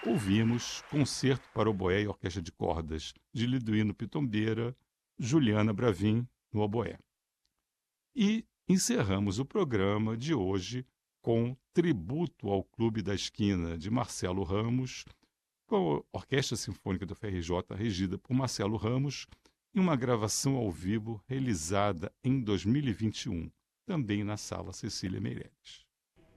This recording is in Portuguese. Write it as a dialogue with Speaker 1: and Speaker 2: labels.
Speaker 1: Ouvimos Concerto para Oboé e Orquestra de Cordas, de Liduíno Pitombeira, Juliana Bravin, no oboé. E encerramos o programa de hoje com Tributo ao Clube da Esquina, de Marcelo Ramos, com a Orquestra Sinfônica do FRJ, regida por Marcelo Ramos, em uma gravação ao vivo realizada em 2021, também na Sala Cecília Meirelles.